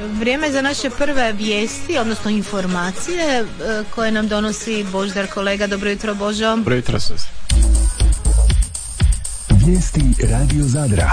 Vrijeme za naše prve vijesti, odnosno informacije koje nam donosi Božidar kolega. Dobro jutro, Božo. Dobro jutro, Suzi. Vijesti Radio Zadra.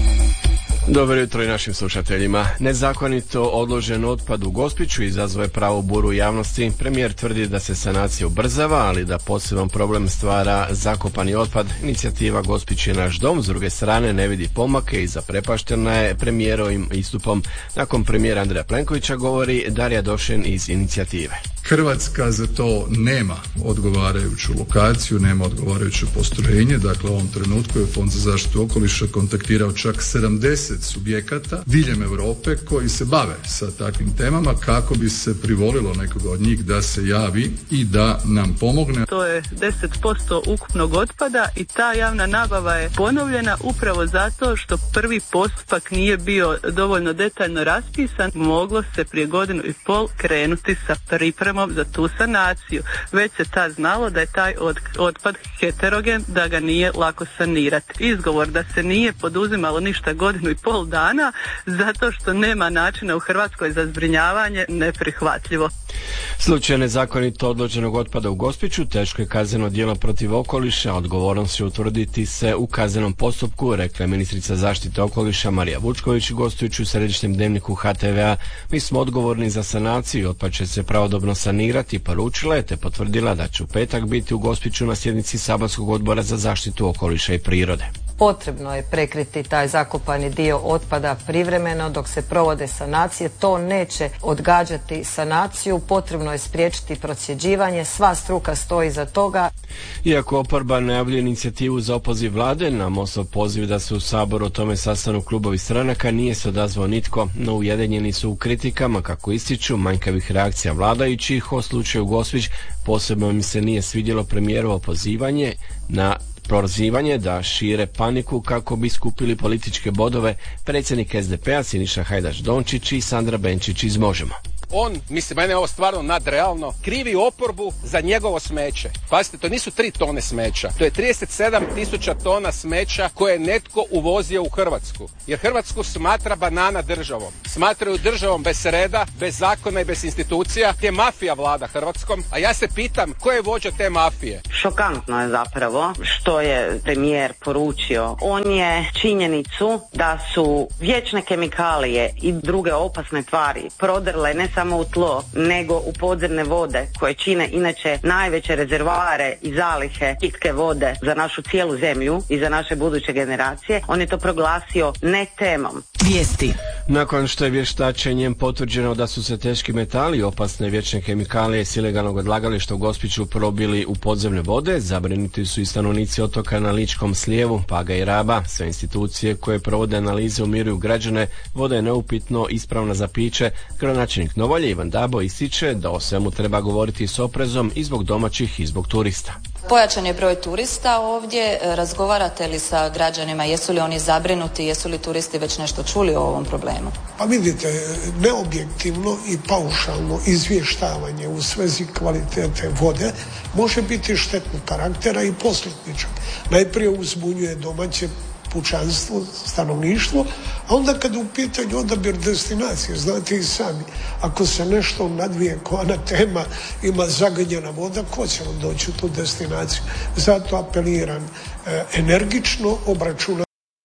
Dobro jutro i našim slušateljima. Nezakonito odložen otpad u Gospiću izazvao je pravu buru u javnosti. Premijer tvrdi da se sanacija ubrzava, ali da poseban problem stvara zakopani otpad. Inicijativa Gospić je naš dom, s druge strane ne vidi pomake i zaprepaštena je premijerovim istupom. Nakon premijera Andreja Plenkovića govori Darija Došen iz inicijative. Hrvatska za to nema odgovarajuću lokaciju, nema odgovarajuće postrojenje. Dakle, u ovom trenutku je Fond za zaštitu okoliša kontaktirao čak 70 subjekata diljem Europe koji se bave sa takvim temama kako bi se privolilo nekoga od njih da se javi i da nam pomogne. To je 10% ukupnog otpada i ta javna nabava je ponovljena upravo zato što prvi postupak nije bio dovoljno detaljno raspisan. Moglo se prije 1.5 godina krenuti sa pripremom za tu sanaciju. Već se tad znalo da je taj otpad heterogen, da ga nije lako sanirati. Izgovor da se nije poduzimalo ništa 1.5 dana zato što nema načina u Hrvatskoj za zbrinjavanje, neprihvatljivo. Slučaj nezakonito odloženog otpada u Gospiću teško je kazneno djelo protiv okoliša, odgovornost će utvrditi se u kaznenom postupku, rekla je ministrica zaštite okoliša Marija Vučković gostujući u središnjem dnevniku HTV-a. Mi smo odgovorni za sanaciju, otpad će se pravodobno sanirati, poručila je te potvrdila da će u petak biti u Gospiću na sjednici saborskog odbora za zaštitu okoliša i prirode. Potrebno je prekriti taj zakopani dio otpada privremeno dok se provode sanacije. To neće odgađati sanaciju, potrebno je spriječiti procjeđivanje, sva struka stoji za toga. Iako oporba najavljuje inicijativu za opoziv vlade, na MOST-ov poziv da se u Saboru o tome sastanu klubovi stranaka nije se odazvao nitko, no ujedinjeni su u kritikama, kako ističu, manjkavih reakcija vladajućih o slučaju Gospić. Posebno mi se nije svidjelo premijerovo pozivanje na prozivanje da šire paniku kako bi skupili političke bodove predsjednik SDP-a Siniša Hajdaš Dončić i Sandra Benčić iz Možemo. On, mislim, mene je ovo stvarno nadrealno, krivi oporbu za njegovo smeće. Pazite, to nisu 3 tone smeća, to je 37.000 tona smeća koje je netko uvozio u Hrvatsku. Jer Hrvatsku smatra banana državom. Smatraju državom bez reda, bez zakona i bez institucija. Te mafija vlada Hrvatskom, a ja se pitam ko je vođa te mafije. Šokantno je zapravo što je premijer poručio. On je činjenicu da su vječne kemikalije i druge opasne tvari prodrle ne samo u tlo, nego u podzemne vode koje čine inače najveće rezervoare i zalihe pitke vode za našu cijelu zemlju i za naše buduće generacije. On je to proglasio ne temom. Vijesti. Nakon što je vještačenjem potvrđeno da su se teški metali i opasne vječne kemikalije s ilegalnog odlagališta u Gospiću probili u podzemne vode, zabrinuti su i stanovnici otoka na Ličkom slijevu, Paga i Raba. Sve institucije koje provode analize umiruju građane, voda je neupitno ispravna za piće. Gradonačelnik Novalje Ivan Dabo ističe da o svemu treba govoriti s oprezom i zbog domaćih i zbog turista. Pojačan je broj turista ovdje. Razgovarate li sa građanima? Jesu li oni zabrinuti? Jesu li turisti već nešto čuli o ovom problemu? Pa vidite, neobjektivno i paušalno izvještavanje u svezi kvalitete vode može biti štetnog karaktera i posljedičan. Najprije uzbunjuje domaće pučanstvo, stanovništvo, a onda kad u pitanju odabir destinacije, znate i sami, ako se nešto nadvije koja na tema ima zagađena voda, ko će vam doći u tu destinaciju? Zato apeliram energično obračunati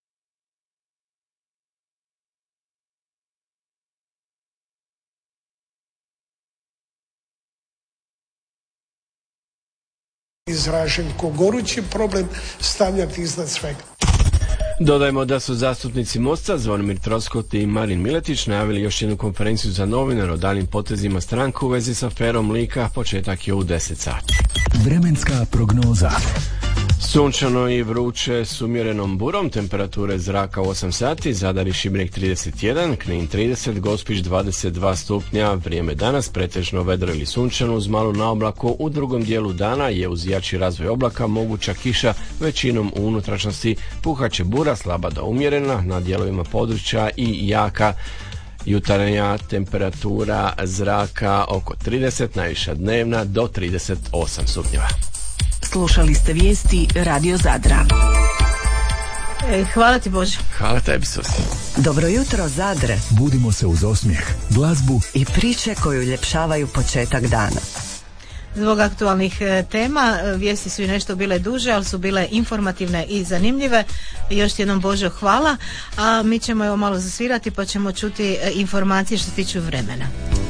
izražen ko gorući problem stavljati iznad svega. Dodajmo da su zastupnici MOST-a Zvonimir Troskot i Marin Miletić najavili još jednu konferenciju za novinare o daljnjim potezima stranke u vezi s aferom Lika. Početak je u 10 sati. Vremenska prognoza. Sunčano i vruće s umjerenom burom, temperature zraka u 8 sati, Zadar i Šibenik 31, Knin 30, Gospić 22 stupnja, vrijeme danas pretežno vedro ili sunčano uz malu naoblaku, u drugom dijelu dana je uz jači razvoj oblaka moguća kiša, većinom u unutrašnjosti, puhaće bura slaba do umjerena, na dijelovima područja i jaka. Jutarnja temperatura zraka oko 30, najviša dnevna do 38 stupnjeva. Slušali ste vijesti Radio Zadra. Hvala ti Bože. Hvala tebi, Susi. Dobro jutro Zadre. Budimo se uz osmijeh, glazbu i priče koju ljepšavaju početak dana. Zbog aktualnih tema, vijesti su i nešto bile duže, ali su bile informativne i zanimljive. Još jednom Božo hvala, a mi ćemo evo malo zasvirati pa ćemo čuti informacije što se tiču vremena.